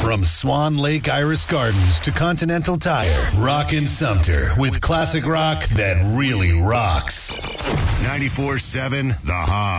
From Swan Lake Iris Gardens to Continental Tire, Rockin' Sumter with classic rock that really rocks. 94.7 The Hog.